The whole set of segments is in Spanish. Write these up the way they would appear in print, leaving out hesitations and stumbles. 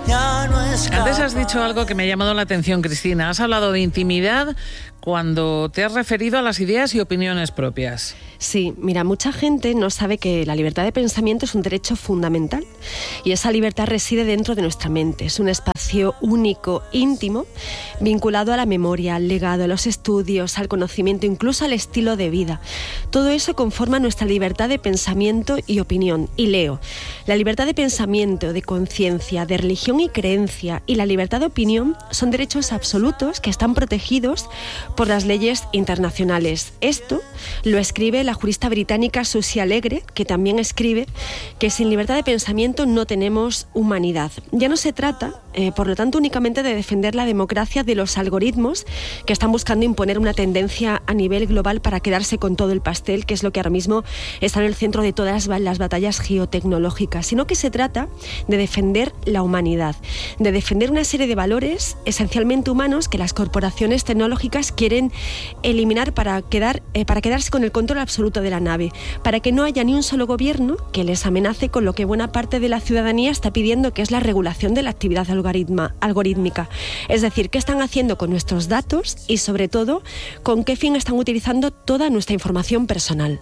ya no escapa. Antes has dicho algo que me ha llamado la atención, Cristina. Has hablado de intimidad cuando te has referido a las ideas y opiniones propias. Sí, mira, mucha gente no sabe que la libertad de pensamiento es un derecho fundamental y esa libertad reside dentro de nuestra mente. Es un espacio único, íntimo, vinculado a la memoria, al legado, a los estudios, al conocimiento, incluso al estilo de vida. Todo eso conforma nuestra libertad de pensamiento y opinión. Y leo, la libertad de pensamiento, de conciencia, de religión y creencia y la libertad de opinión son derechos absolutos que están protegidos por las leyes internacionales. Esto lo escribe la jurista británica Susie Alegre, que también escribe que sin libertad de pensamiento no tenemos humanidad. Ya no se trata, por lo tanto, únicamente de defender la democracia de los algoritmos que están buscando imponer una tendencia a nivel global para quedarse con todo el pastel, que es lo que ahora mismo está en el centro de todas las batallas geotecnológicas, sino que se trata de defender la humanidad, de defender una serie de valores esencialmente humanos que las corporaciones tecnológicas quieren eliminar para quedarse con el control absoluto de la nave, para que no haya ni un solo gobierno que les amenace con lo que buena parte de la ciudadanía está pidiendo, que es la regulación de la actividad algorítmica. Es decir, qué están haciendo con nuestros datos y, sobre todo, con qué fin están utilizando toda nuestra información personal.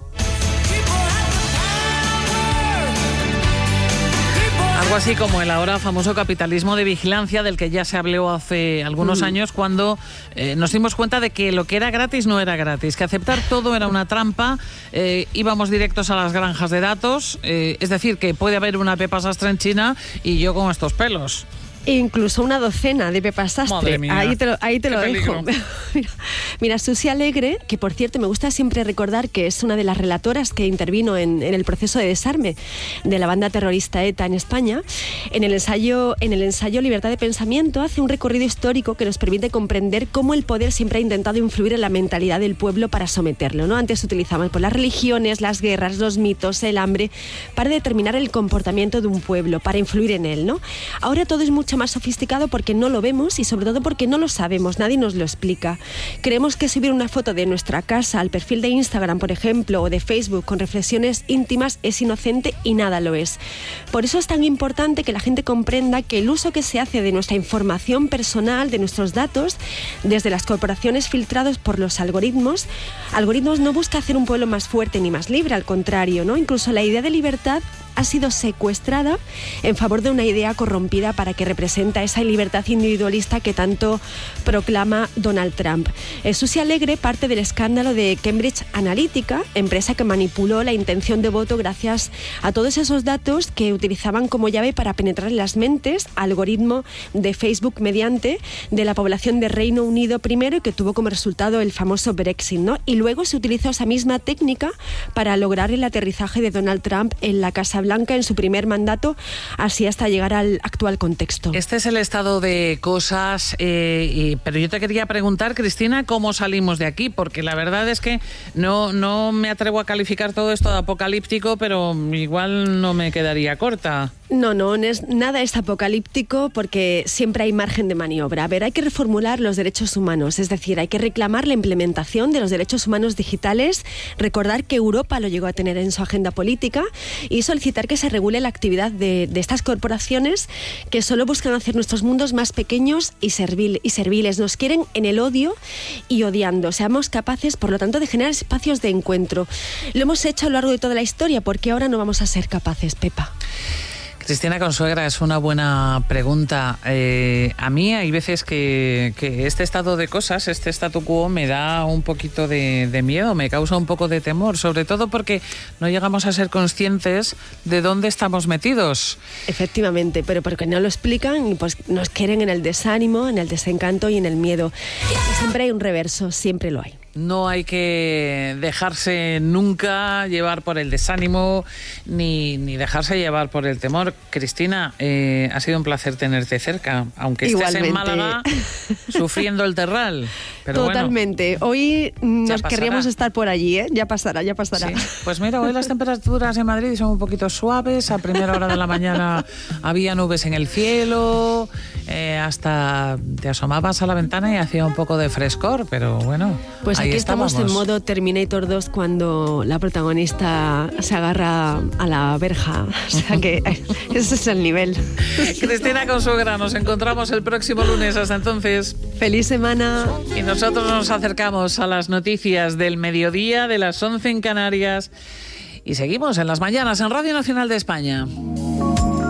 Algo así como el ahora famoso capitalismo de vigilancia del que ya se habló hace algunos años, cuando nos dimos cuenta de que lo que era gratis no era gratis, que aceptar todo era una trampa, íbamos directos a las granjas de datos, es decir, que puede haber una Pepa Sastre en China y yo con estos pelos. Incluso una docena de Pepa Sastre. Madre mía, ahí te lo dejo. Mira, Susie Alegre, que por cierto me gusta siempre recordar que es una de las relatoras que intervino en el proceso de desarme de la banda terrorista ETA en España, en el ensayo Libertad de Pensamiento hace un recorrido histórico que nos permite comprender cómo el poder siempre ha intentado influir en la mentalidad del pueblo para someterlo, ¿no? Antes utilizaban pues, las religiones, las guerras, los mitos, el hambre, para determinar el comportamiento de un pueblo, para influir en él, ¿no? Ahora todo es mucho más sofisticado porque no lo vemos y sobre todo porque no lo sabemos, nadie nos lo explica. Creemos que subir una foto de nuestra casa al perfil de Instagram, por ejemplo, o de Facebook con reflexiones íntimas es inocente y nada lo es. Por eso es tan importante que la gente comprenda que el uso que se hace de nuestra información personal, de nuestros datos, desde las corporaciones filtrados por los algoritmos no busca hacer un pueblo más fuerte ni más libre, al contrario, ¿no? Incluso la idea de libertad ha sido secuestrada en favor de una idea corrompida para que representa esa libertad individualista que tanto proclama Donald Trump. Susie Alegre parte del escándalo de Cambridge Analytica, empresa que manipuló la intención de voto gracias a todos esos datos que utilizaban como llave para penetrar en las mentes, algoritmo de Facebook mediante de la población de Reino Unido primero, y que tuvo como resultado el famoso Brexit, ¿no? Y luego se utilizó esa misma técnica para lograr el aterrizaje de Donald Trump en la Casa Blanca en su primer mandato, así hasta llegar al actual contexto. Este es el estado de cosas, pero yo te quería preguntar, Cristina, ¿cómo salimos de aquí? Porque la verdad es que no me atrevo a calificar todo esto de apocalíptico, pero igual no me quedaría corta. No, nada es apocalíptico porque siempre hay margen de maniobra. A ver, hay que reformular los derechos humanos, es decir, hay que reclamar la implementación de los derechos humanos digitales, recordar que Europa lo llegó a tener en su agenda política y solicitar que se regule la actividad de estas corporaciones que solo buscan hacer nuestros mundos más pequeños y serviles. Nos quieren en el odio y odiando. Seamos capaces, por lo tanto, de generar espacios de encuentro. Lo hemos hecho a lo largo de toda la historia, ¿por qué ahora no vamos a ser capaces, Pepa? Cristina Consuegra, es una buena pregunta. A mí hay veces que este estado de cosas, este statu quo, me da un poquito de miedo, me causa un poco de temor, sobre todo porque no llegamos a ser conscientes de dónde estamos metidos. Efectivamente, pero porque no lo explican y pues nos quieren en el desánimo, en el desencanto y en el miedo. Y siempre hay un reverso, siempre lo hay. No hay que dejarse nunca llevar por el desánimo ni dejarse llevar por el temor. Cristina, ha sido un placer tenerte cerca, aunque estés en Málaga sufriendo el terral. Pero totalmente. Bueno, hoy nos querríamos estar por allí, ¿eh? Ya pasará. Sí. Pues mira, hoy las temperaturas en Madrid son un poquito suaves. A primera hora de la mañana había nubes en el cielo, hasta te asomabas a la ventana y hacía un poco de frescor, pero bueno. Pues Ahí aquí estamos en estábamos. modo Terminator 2 cuando la protagonista se agarra a la verja. O sea que ese es el nivel. Cristina Consuegra, nos encontramos el próximo lunes. Hasta entonces. ¡Feliz semana! Y nosotros nos acercamos a las noticias del mediodía, de las 11 en Canarias. Y seguimos en las mañanas en Radio Nacional de España.